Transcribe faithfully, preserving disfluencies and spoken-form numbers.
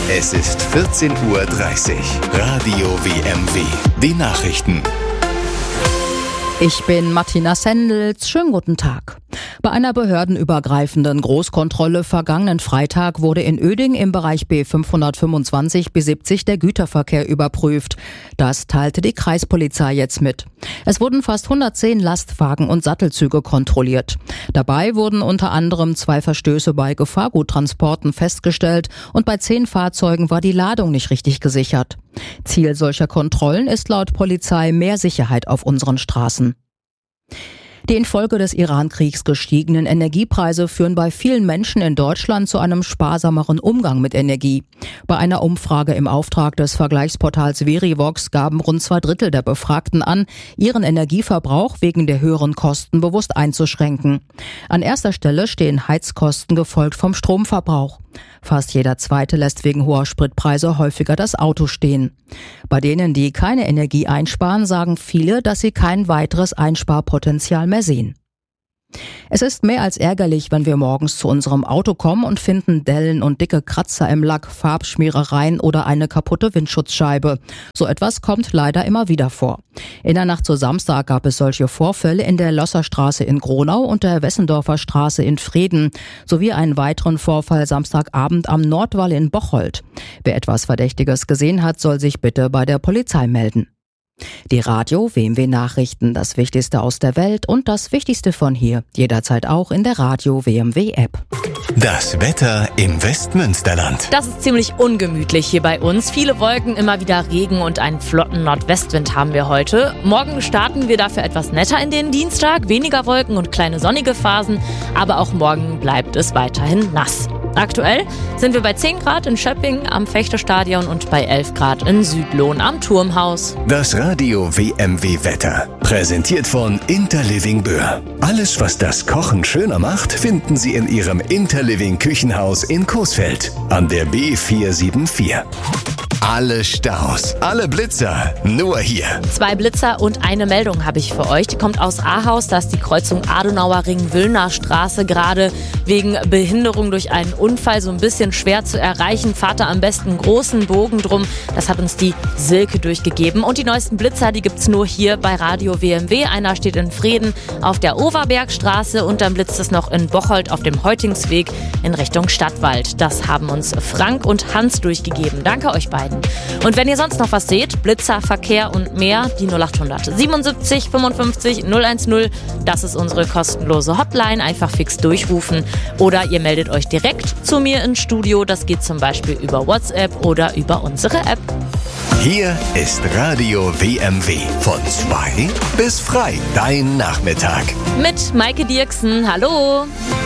Es ist vierzehn Uhr dreißig. Radio W M W. Die Nachrichten. Ich bin Martina Sendels. Schönen guten Tag. Bei einer behördenübergreifenden Großkontrolle vergangenen Freitag wurde in Oeding im Bereich B fünfhundertfünfundzwanzig bis siebzig der Güterverkehr überprüft. Das teilte die Kreispolizei jetzt mit. Es wurden fast hundertzehn Lastwagen und Sattelzüge kontrolliert. Dabei wurden unter anderem zwei Verstöße bei Gefahrguttransporten festgestellt und bei zehn Fahrzeugen war die Ladung nicht richtig gesichert. Ziel solcher Kontrollen ist laut Polizei mehr Sicherheit auf unseren Straßen. Die infolge des Iran-Kriegs gestiegenen Energiepreise führen bei vielen Menschen in Deutschland zu einem sparsameren Umgang mit Energie. Bei einer Umfrage im Auftrag des Vergleichsportals Verivox gaben rund zwei Drittel der Befragten an, ihren Energieverbrauch wegen der höheren Kosten bewusst einzuschränken. An erster Stelle stehen Heizkosten, gefolgt vom Stromverbrauch. Fast jeder Zweite lässt wegen hoher Spritpreise häufiger das Auto stehen. Bei denen, die keine Energie einsparen, sagen viele, dass sie kein weiteres Einsparpotenzial mehr sehen. Es ist mehr als ärgerlich, wenn wir morgens zu unserem Auto kommen und finden Dellen und dicke Kratzer im Lack, Farbschmierereien oder eine kaputte Windschutzscheibe. So etwas kommt leider immer wieder vor. In der Nacht zu Samstag gab es solche Vorfälle in der Losserstraße in Gronau und der Wessendorfer Straße in Frieden, sowie einen weiteren Vorfall Samstagabend am Nordwall in Bocholt. Wer etwas Verdächtiges gesehen hat, soll sich bitte bei der Polizei melden. Die Radio W M W Nachrichten, das Wichtigste aus der Welt und das Wichtigste von hier, jederzeit auch in der Radio W M W App. Das Wetter im Westmünsterland. Das ist ziemlich ungemütlich hier bei uns. Viele Wolken, immer wieder Regen und einen flotten Nordwestwind haben wir heute. Morgen starten wir dafür etwas netter in den Dienstag, weniger Wolken und kleine sonnige Phasen, aber auch morgen bleibt es weiterhin nass. Aktuell sind wir bei zehn Grad in Schöpping am Fechtestadion und bei elf Grad in Südlohn am Turmhaus. Das Radio W M W Wetter. Präsentiert von Interliving Böhr. Alles, was das Kochen schöner macht, finden Sie in Ihrem Interliving Küchenhaus in Coesfeld an der B vier sieben vier. Alle Staus, alle Blitzer, nur hier. Zwei Blitzer und eine Meldung habe ich für euch. Die kommt aus Ahaus. Da ist die Kreuzung Adenauer Ring-Wüllner Straße gerade wegen Behinderung durch einen Unfall so ein bisschen schwer zu erreichen. Fahrt da am besten einen großen Bogen drum. Das hat uns die Silke durchgegeben. Und die neuesten Blitzer, die gibt's nur hier bei Radio W M W. Einer steht in Frieden auf der Overbergstraße und dann blitzt es noch in Bocholt auf dem Heutingsweg in Richtung Stadtwald. Das haben uns Frank und Hans durchgegeben. Danke euch beiden. Und wenn ihr sonst noch was seht, Blitzer, Verkehr und mehr, die null achthundert siebenundsiebzig fünfundfünfzig null eins null, das ist unsere kostenlose Hotline, einfach fix durchrufen oder ihr meldet euch direkt zu mir ins Studio, das geht zum Beispiel über WhatsApp oder über unsere App. Hier ist Radio W M W von zwei bis frei, dein Nachmittag. Mit Maike Dirksen, hallo!